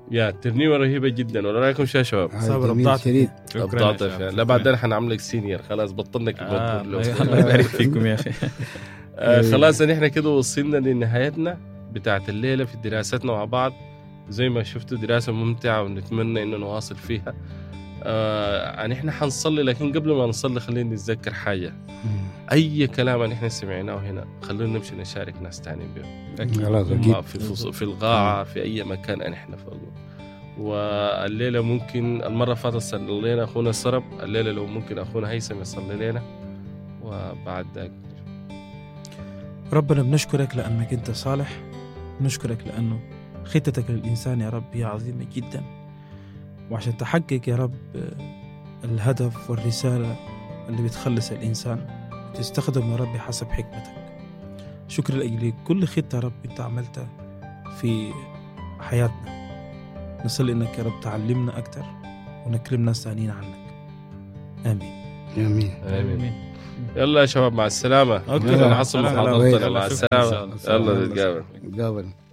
يا ترنيمة رهيبة جدا. ولا رايكم شو يا شباب؟ صابر ابدعت. ابدعت فيها. لا بعدين حنعملك سينيور خلاص بطلنا كده. الله يبارك فيكم يا اخي. خلاص نحن كده وصلنا لنهايتنا بتاعت الليلة في دراستنا مع بعض. زي ما شفتوا دراسة ممتعة ونتمنى إنه نواصل فيها. نحن حنصلي، لكن قبل ما نصلي خلينا نتذكر حاجة. أي كلام نحن سمعناه هنا خلونا نمشي نشارك ناس تانيين به في القاعة في أي مكان نحن فوقه. والليلة ممكن المرة فاتت صلي لنا أخونا السرب، الليلة لو ممكن أخونا هيثم يصلي لنا. وبعد ذلك ربنا بنشكرك لأنك أنت صالح، نشكرك لأنه خطتك للإنسان يا رب هي عظيمة جدا، وعشان تحقق يا رب الهدف والرسالة اللي بتخلص الإنسان تستخدم يا رب حسب حكمتك. شكر لأجل كل خطة يا رب أنت عملتها في حياتنا. نصلي إنك يا رب تعلمنا أكتر ونكلم ناس ثانيين عنك. آمين آمين آمين. يلا يا شباب مع السلامة. نحصل محاضرتنا. مع السلامة. يلا نتقابل.